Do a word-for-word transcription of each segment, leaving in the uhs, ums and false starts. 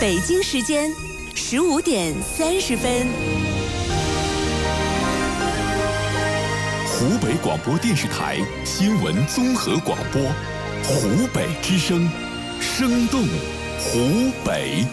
北京时间十五点三十分。 湖北广播电视台新闻综合广播，湖北之声，生动湖北。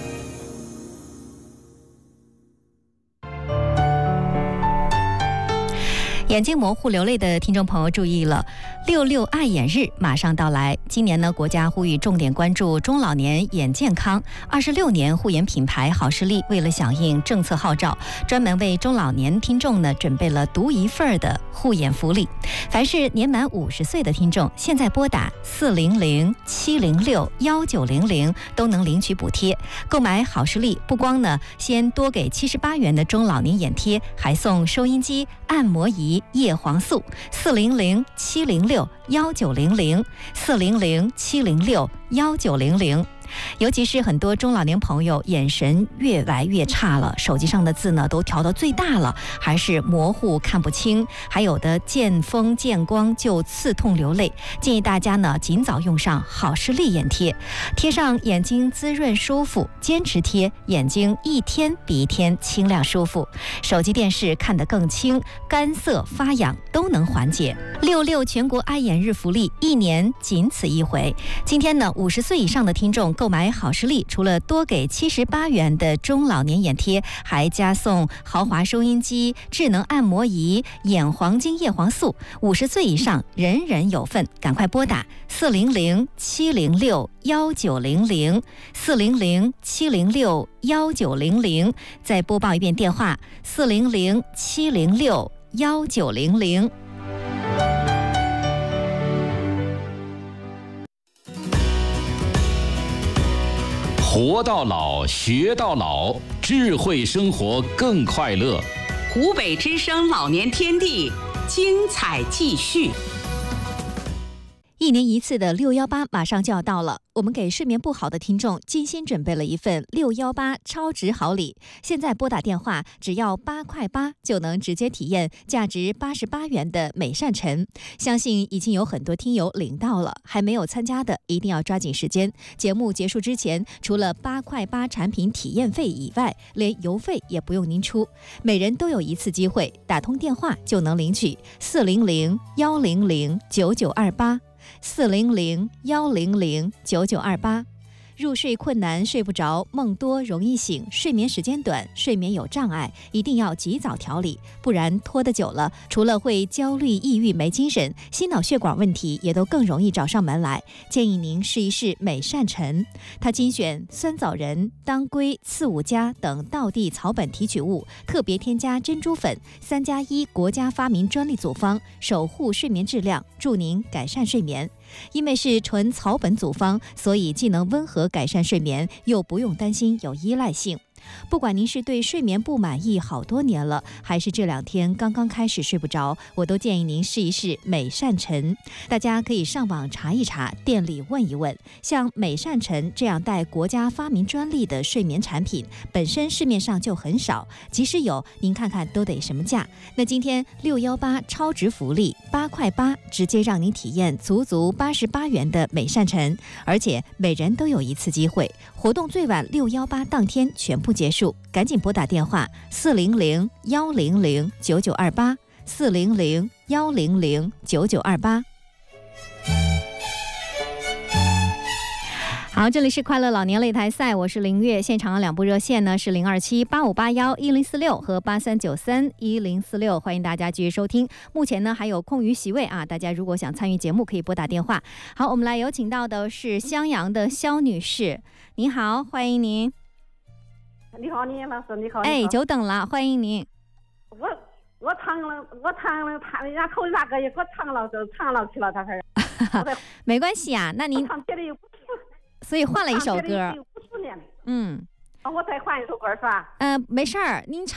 眼睛模糊流泪的听众朋友注意了，六六爱眼日马上到来。今年呢，国家呼吁重点关注中老年眼健康。二十六年护眼品牌好视力为了响应政策号召，专门为中老年听众呢准备了独一份的护眼福利。凡是年满五十岁的听众，现在拨打四零零七零六幺九零零都能领取补贴。购买好视力，不光呢先多给七十八元的中老年眼贴，还送收音机、按摩仪、叶黄素。四零零七零六幺九零零，四零零七零六幺九零零。尤其是很多中老年朋友眼神越来越差了，手机上的字呢都调到最大了，还是模糊看不清，还有的见风见光就刺痛流泪。建议大家呢尽早用上好视力眼贴，贴上眼睛滋润舒服，坚持贴，眼睛一天比一天清亮舒服。手机电视看得更清，干涩发痒都能缓解。六六全国爱眼日福利，一年仅此一回。今天呢，五十岁以上的听众购买好视力，除了多给七十八元的中老年眼贴，还加送豪华收音机、智能按摩仪、眼黄金叶黄素。五十岁以上人人有份，赶快拨打四零零七零六幺九零零，四零零七零六幺九零零。再播报一遍电话：四零零七零六幺九零零。 活到老，学到老，智慧生活更快乐。 湖北之声老年天地，精彩继续。 一年一次的六幺八马上就要到了，我们给睡眠不好的听众精心准备了一份六幺八超值好礼。现在拨打电话只要八块八就能直接体验价值八十八元的美善晨。相信已经有很多听友领到了，还没有参加的一定要抓紧时间。节目结束之前，除了八块八产品体验费以外，连邮费也不用您出，每人都有一次机会，打通电话就能领取。四零零幺零零九九二八。四零零幺零零九九二八。入睡困难、睡不着、梦多、容易醒、睡眠时间短、睡眠有障碍，一定要及早调理，不然拖得久了，除了会焦虑、抑郁、没精神，心脑血管问题也都更容易找上门来。建议您试一试美善晨，它精选酸枣仁、当归、刺五加等道地草本提取物，特别添加珍珠粉，三加一国家发明专利组方，守护睡眠质量，助您改善睡眠。因为是纯草本组方，所以既能温和改善睡眠，又不用担心有依赖性。不管您是对睡眠不满意好多年了，还是这两天刚刚开始睡不着，我都建议您试一试美善晨。大家可以上网查一查，店里问一问。像美善晨这样带国家发明专利的睡眠产品，本身市面上就很少，即使有，您看看都得什么价？那今天六幺八超值福利，八块八直接让您体验足足八十八元的美善晨，而且每人都有一次机会。活动最晚六幺八当天全部结束，赶紧拨打电话四零零幺零零九九二八，四零零幺零零九九二八。好，这里是快乐老年擂台赛，我是林月。现场两部热线呢是零二七八五八幺一零四六和八三九三一零四六，欢迎大家继续收听。目前呢还有空余席位啊，大家如果想参与节目，可以拨打电话。好，我们来有请到的是襄阳的肖女士，您好，欢迎您。 你好，你老师，你好。 哎，久等了，欢迎您。 我我唱了，我唱了，唱人家头一大个也给我唱了，就唱了去了，他还。 没关系啊，那您。 唱别的有。 所以换了一首歌。 五十年了。 嗯。 我再换一首歌是吧？ 嗯、呃，没事儿，您唱。